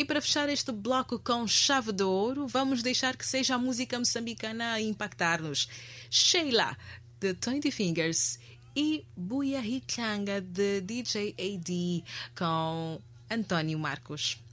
E para fechar este bloco com chave de ouro, vamos deixar que seja a música moçambicana a impactar-nos. Sheila, de 20 Fingers, e Buia Hichanga, de DJ AD, com António Marcos.